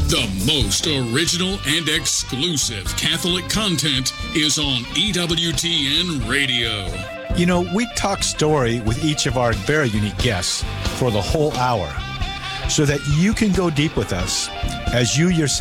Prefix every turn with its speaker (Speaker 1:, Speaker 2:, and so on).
Speaker 1: The most original and exclusive Catholic content is on EWTN Radio.
Speaker 2: You know, we talk story with each of our very unique guests for the whole hour so that you can go deep with us as you yourself